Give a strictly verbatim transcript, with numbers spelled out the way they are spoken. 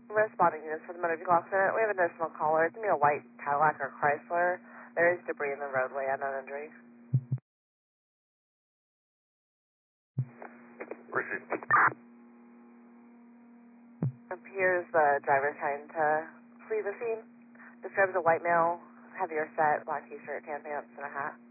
Responding units for the motor vehicle accident. We have a noticeable caller. It's going to be a white Cadillac or Chrysler. There is debris in the roadway, unknown injury. Proceed. Appears the driver trying to flee the scene. Describes a white male, heavier set, black t-shirt, tan pants, and a hat.